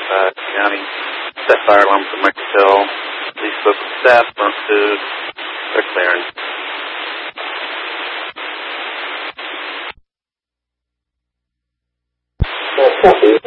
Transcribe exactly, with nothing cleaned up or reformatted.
uh, County. Set fire alarm for Mike Hill. Police spoke with staff, burnt food. They're clearing. Uh, copy.